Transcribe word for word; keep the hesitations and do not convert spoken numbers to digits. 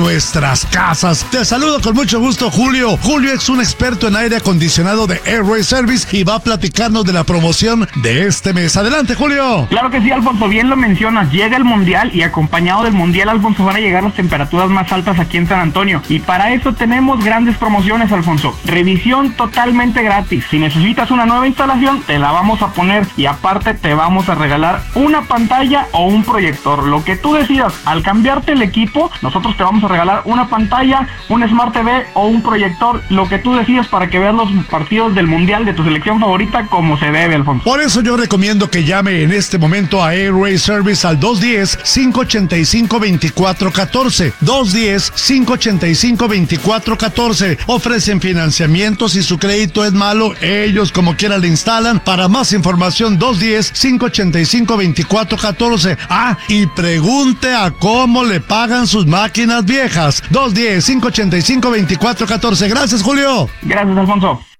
nuestras casas. Te saludo con mucho gusto, Julio. Julio es un experto en aire acondicionado de Airway Service y va a platicarnos de la promoción de este mes. Adelante, Julio. Claro que sí, Alfonso, bien lo mencionas. Llega el Mundial y acompañado del Mundial, Alfonso, van a llegar las temperaturas más altas aquí en San Antonio. Y para eso tenemos grandes promociones, Alfonso. Revisión totalmente gratis. Si necesitas una nueva instalación, te la vamos a poner y aparte te vamos a regalar una pantalla o un proyector. Lo que tú decidas. Al cambiarte el equipo, nosotros te vamos a regalar una pantalla, un Smart T V o un proyector. Lo que tú decidas para que veas los partidos del Mundial de tu selección favorita como se debe, Alfonso. Por eso yo recomiendo que llame en este momento a Airway Service al dos uno cero, cinco ocho cinco, dos cuatro uno cuatro. dos uno cero, cinco ocho cinco, dos cuatro uno cuatro. Ofrecen financiamiento. Si su crédito es malo, ellos como quiera le instalan. Para más información, dos uno cero, cinco ocho cinco, dos cuatro uno cuatro. Ah, y pregunte a cómo le pagan sus máquinas viejas. dos uno cero, cinco ocho cinco, dos cuatro uno cuatro. Gracias, Julio. Gracias, Alfonso.